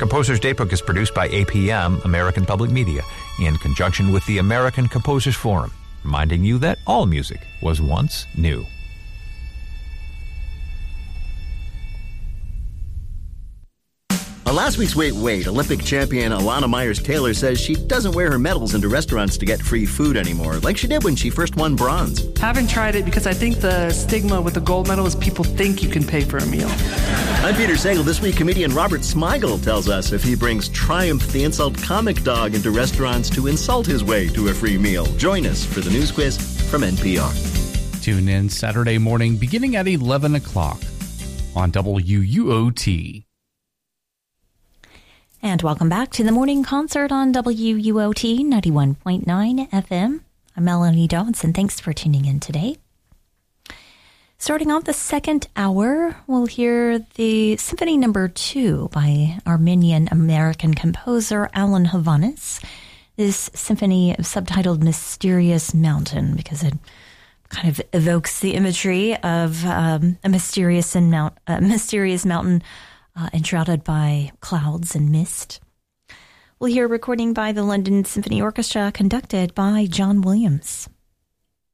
Composer's Daybook is produced by APM, American Public Media, in conjunction with the American Composers Forum, reminding you that all music was once new. Last week's Wait, Olympic champion Alana Myers-Taylor says she doesn't wear her medals into restaurants to get free food anymore, like she did when she first won bronze. Haven't tried it because I think the stigma with the gold medal is people think you can pay for a meal. I'm Peter Sagal. This week, comedian Robert Smigel tells us if he brings Triumph the Insult Comic Dog into restaurants to insult his way to a free meal. Join us for the news quiz from NPR. Tune in Saturday morning beginning at 11 o'clock on WUOT. And welcome back to the morning concert on WUOT 91.9 FM. I'm Melanie Dodson. Thanks for tuning in today. Starting off the second hour, we'll hear the Symphony No. 2 by Armenian-American composer Alan Hovhannes. This symphony is subtitled Mysterious Mountain because it kind of evokes the imagery of a mysterious mountain enshrouded by clouds and mist. We'll hear a recording by the London Symphony Orchestra conducted by John Williams.